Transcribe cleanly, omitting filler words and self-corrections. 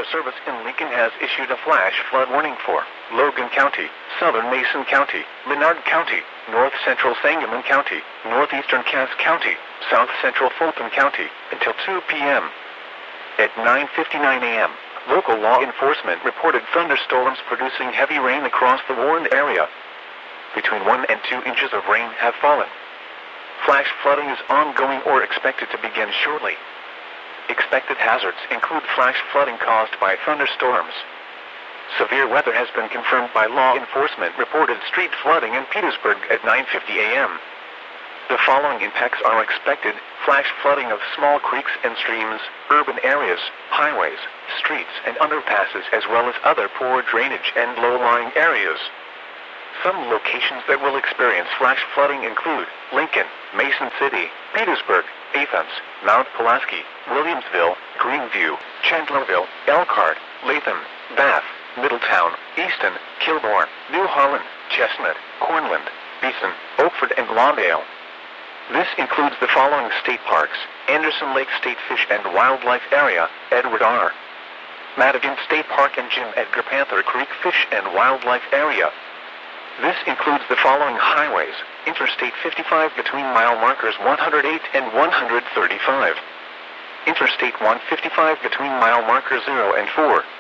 Service in Lincoln has issued a flash flood warning for Logan County, Southern Mason County, Menard County, North Central Sangamon County, Northeastern Cass County, South Central Fulton County, until 2 p.m. At 9:59 a.m., local law enforcement reported thunderstorms producing heavy rain across the warned area. Between 1 and 2 inches of rain have fallen. Flash flooding is ongoing or expected to begin shortly. Expected hazards include flash flooding caused by thunderstorms. Severe weather has been confirmed by law enforcement reported street flooding in Petersburg at 9:50 a.m. The following impacts are expected: flash flooding of small creeks and streams, urban areas, highways, streets and underpasses, as well as other poor drainage and low-lying areas. Some locations that will experience flash flooding include Lincoln, Mason City, Petersburg, Athens, Mount Pulaski, Williamsville, Greenview, Chandlerville, Elkhart, Latham, Bath, Middletown, Easton, Kilbourne, New Holland, Chestnut, Cornland, Beeson, Oakford and Lawndale. This includes the following state parks: Anderson Lake State Fish and Wildlife Area, Edward R. Madigan State Park and Jim Edgar Panther Creek Fish and Wildlife Area. This includes the following highways: Interstate 55 between mile markers 108 and 135. Interstate 155 between mile markers 0 and 4.